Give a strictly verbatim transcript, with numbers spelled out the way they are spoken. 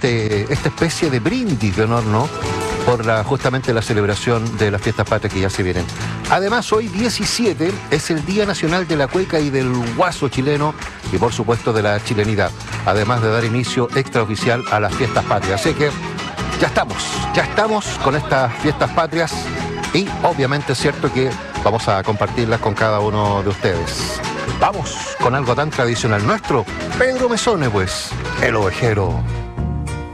este, esta especie de brindis de honor, ¿no?, por la, justamente la celebración de las fiestas patrias que ya se vienen. Además, hoy diecisiete es el Día Nacional de la Cueca y del Guaso chileno y por supuesto de la chilenidad, además de dar inicio extraoficial a las fiestas patrias. Así que ya estamos, ya estamos con estas fiestas patrias y obviamente es cierto que vamos a compartirlas con cada uno de ustedes. Vamos con algo tan tradicional nuestro, Pedro Mesone, pues, el ovejero.